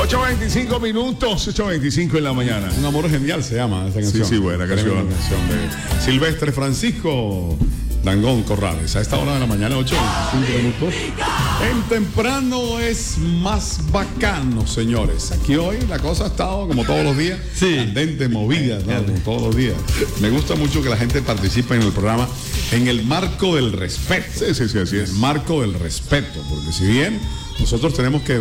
8:25 minutos, 8:25 en la mañana. Un amor genial se llama esa canción. Sí, buena canción. De Silvestre Francisco Dangond Corrales. A esta hora de la mañana, 8:25 minutos. En temprano es más bacano, señores. Aquí hoy la cosa ha estado como todos los días. Sí. Candente, movida, ¿no? Como todos los días. Me gusta mucho que la gente participe en el programa en el marco del respeto. Sí, así es. El marco del respeto. Porque si bien nosotros tenemos que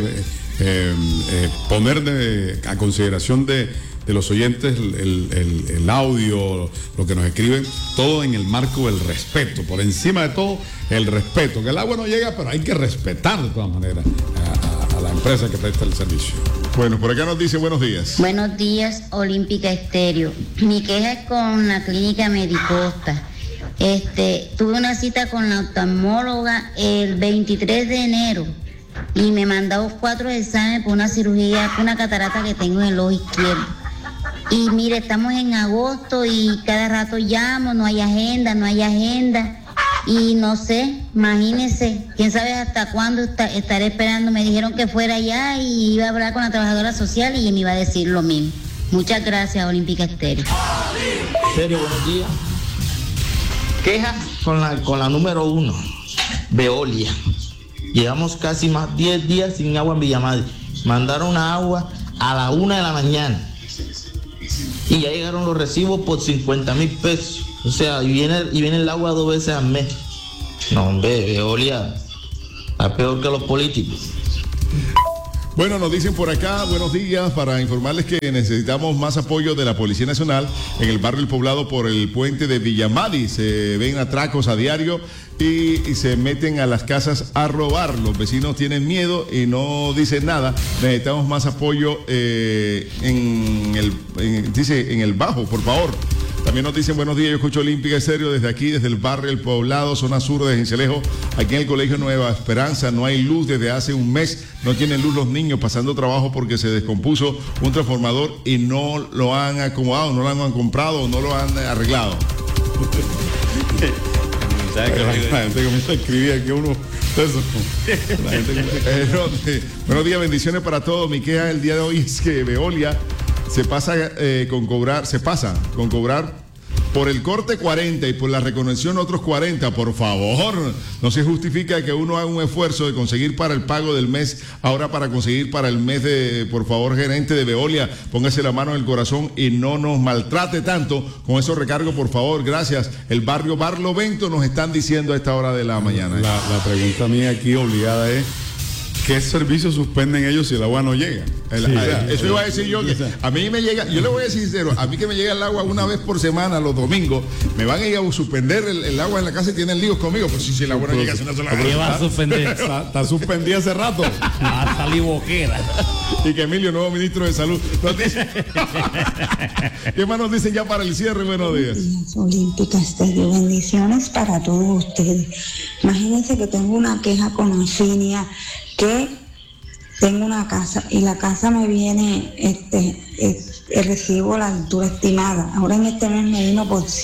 poner a consideración de los oyentes el audio, lo que nos escriben, todo en el marco del respeto. Por encima de todo, el respeto. Que el agua no llega, pero hay que respetar de todas maneras a la empresa que presta el servicio. Bueno, por acá nos dice buenos días. Buenos días, Olímpica Estéreo. Mi queja es con la clínica Medicosta. Tuve una cita con la oftalmóloga el 23 de enero y me mandó 4 exámenes por una cirugía, por una catarata que tengo en el ojo izquierdo. Y mire, estamos en agosto y cada rato llamo, no hay agenda. Y no sé, imagínense, quién sabe hasta cuándo estaré esperando. Me dijeron que fuera allá y iba a hablar con la trabajadora social y me iba a decir lo mismo. Muchas gracias, Olímpica Estéreo. Estéreo, buenos días. Queja con la número 1, Veolia. Llevamos casi más 10 días sin agua en Villamadre. Mandaron agua a la 1 de la mañana. Y ya llegaron los recibos por 50,000 pesos. O sea, y viene el agua 2 veces al mes. No, hombre, Veolia está peor que los políticos. Bueno, nos dicen por acá, buenos días, para informarles que necesitamos más apoyo de la Policía Nacional en el barrio El Poblado por el puente de Villamadi. Se ven atracos a diario y se meten a las casas a robar. Los vecinos tienen miedo y no dicen nada. Necesitamos más apoyo en el Bajo, por favor. También nos dicen buenos días, yo escucho Olímpica Estéreo desde aquí, desde el barrio El Poblado, zona sur de Cincelejo, aquí en el Colegio Nueva Esperanza. No hay luz desde hace un mes, no tienen luz los niños, pasando trabajo porque se descompuso un transformador y no lo han acomodado, no lo han comprado, no lo han arreglado. La gente comienza a escribir aquí uno. Buenos días, bendiciones para todos. Mi queja el día de hoy es que Veolia se pasa con cobrar por el corte 40 y por la reconexión otros 40, por favor. No se justifica que uno haga un esfuerzo de conseguir para el pago del mes, ahora para conseguir para el mes por favor, gerente de Veolia, póngase la mano en el corazón y no nos maltrate tanto con esos recargos, por favor, gracias. El barrio Barlovento nos están diciendo a esta hora de la mañana. La pregunta mía aquí obligada es: ¿qué servicios suspenden ellos si el agua no llega? Eso iba a decir yo, que a mí me llega, yo le voy a decir sincero, a mí que me llega el agua una vez por semana los domingos, me van a ir a suspender el agua en la casa y tienen líos conmigo, pues si el agua no llega hace una sola vez. ¿Qué va a suspender? Está suspendida hace rato. Va a salir boquera. Y que Emilio, nuevo ministro de Salud, nos dice... ¿Qué más nos dicen ya para el cierre? Buenos días. Olímpica Estéreo, bendiciones para todos ustedes. Imagínense que tengo una queja con Anfinia, que tengo una casa y la casa me viene recibo la altura estimada. Ahora en este mes me vino por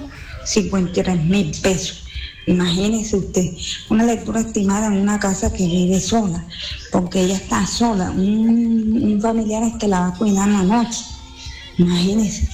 153,000 pesos. Imagínese usted, una lectura estimada en una casa que vive sola, porque ella está sola. Un familiar es que la va a cuidar la noche. Imagínese.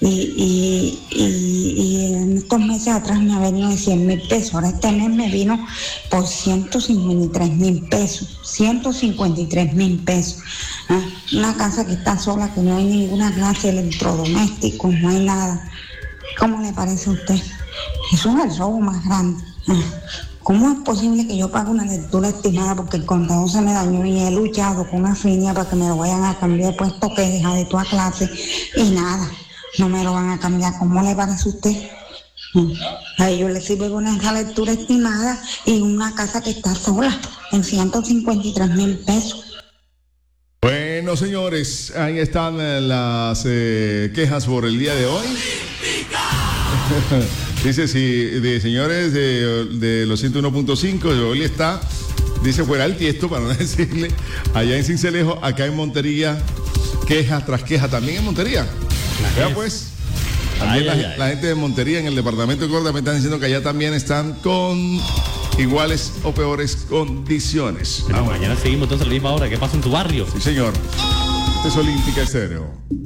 Y en estos meses atrás me ha venido de 100,000 pesos. Ahora este mes me vino por 153,000 pesos. 153,000 pesos. Una casa que está sola, que no hay ninguna clase de electrodomésticos, no hay nada. ¿Cómo le parece a usted? Eso es el robo más grande. ¿Cómo es posible que yo pague una lectura estimada porque el contador se me dañó y he luchado con Anfinia para que me lo vayan a cambiar, puesto que deja de toda clase y nada, no me lo van a cambiar? ¿Cómo le parece a usted? A ellos les sirve con esa lectura estimada y una casa que está sola en 153,000 pesos. Bueno, señores, ahí están las quejas por el día de hoy. Dice, si de señores de los 101.5, de hoy está, dice fuera el tiesto, para no decirle, allá en Cincelejo, acá en Montería, queja tras queja, también en Montería. Vea pues, también la gente de Montería en el departamento de Córdoba me están diciendo que allá también están con iguales o peores condiciones. Mañana seguimos entonces a la misma hora. ¿Qué pasa en tu barrio? Sí, señor. Esta es Olímpica Estéreo.